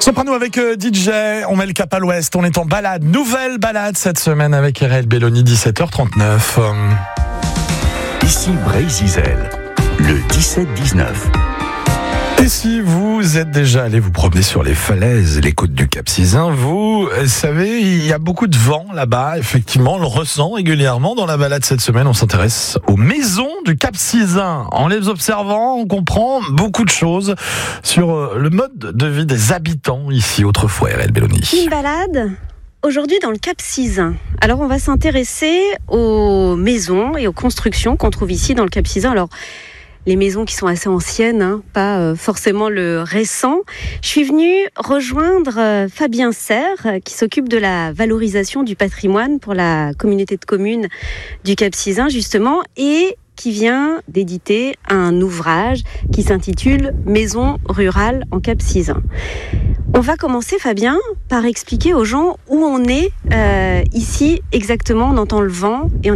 Soprano avec DJ, on met le cap à l'ouest, on est en balade, nouvelle balade cette semaine avec Erel Belloni, 17h39. Ici Bray-Zizel, le 17-19. Et si vous êtes déjà allé vous promener sur les falaises, les côtes du Cap-Sizun, vous savez, il y a beaucoup de vent là-bas. Effectivement, on le ressent régulièrement dans la balade cette semaine. On s'intéresse aux maisons du Cap-Sizun. En les observant, on comprend beaucoup de choses sur le mode de vie des habitants ici autrefois, Erel Belloni. Une balade aujourd'hui dans le Cap-Sizun. Alors on va s'intéresser aux maisons et aux constructions qu'on trouve ici dans le Cap-Sizun. Alors les maisons qui sont assez anciennes, pas forcément le récent. Je suis venue rejoindre Fabien Serre, qui s'occupe de la valorisation du patrimoine pour la communauté de communes du Cap-Sizun, justement, et qui vient d'éditer un ouvrage qui s'intitule « Maisons rurales en Cap-Sizun ». On va commencer, Fabien, par expliquer aux gens où on est ici exactement. On entend le vent et on